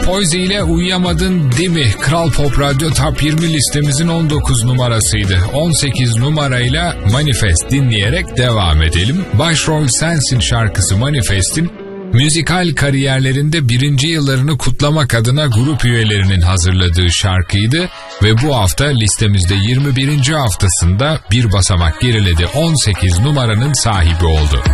Poise ile Uyuyamadın Değil mi? Kral Pop Radyo Top 20 listemizin 19 numarasıydı. 18 numarayla Manifest dinleyerek devam edelim. Başrol Sensin şarkısı Manifest'in müzikal kariyerlerinde 1. yıllarını kutlamak adına grup üyelerinin hazırladığı şarkıydı ve bu hafta listemizde 21. haftasında bir basamak geriledi, 18 numaranın sahibi oldu.